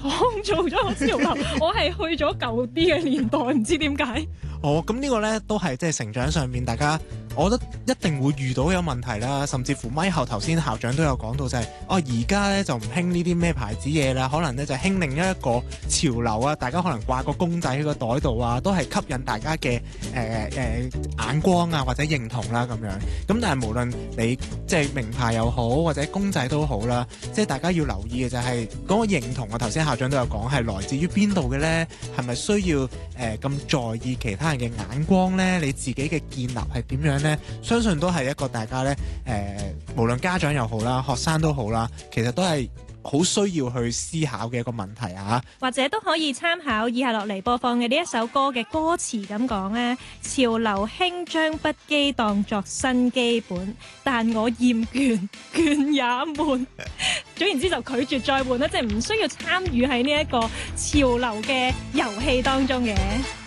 創造咗個潮流，我係去咗舊啲嘅年代，唔知點解。 哦，咁呢個呢都係即係成長上面大家，我覺得一定會遇到有問題啦，甚至乎咪後頭先校長都有講到就係、而家呢就唔興呢啲咩牌子嘢啦，可能呢就興另一個潮流啊，大家可能掛個公仔喺個袋度啊，都係吸引大家嘅眼光啊或者認同啦咁樣。咁但係無論你即係名牌又好或者公仔都好啦，即係大家要留意嘅就係嗰個認同啊。頭先校長都有講係來自於邊度嘅呢？係咪需要咁在意其他人嘅眼光呢？你自己嘅建立係點樣呢？相信都係一個大家呢，無論家長又好啦，學生都好啦，其實都係好需要去思考嘅一個問題啊！ 或者都可以參考以下落嚟播放嘅呢一首歌嘅歌詞咁講咧，潮流興將不羈當作新基本，但我厭倦，倦也悶。總言之就拒絕再換啦，即係唔需要參與喺呢一個潮流嘅遊戲當中嘅。